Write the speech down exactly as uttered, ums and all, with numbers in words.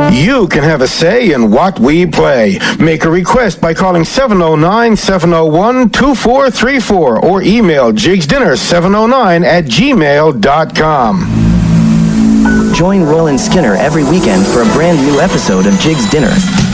You can have a say in what we play. Make a request by calling seven oh nine, seven oh one, two four three four or email jigsdinner seven oh nine at gmail dot com. Join Roland Skinner every weekend for a brand new episode of Jig's Dinner.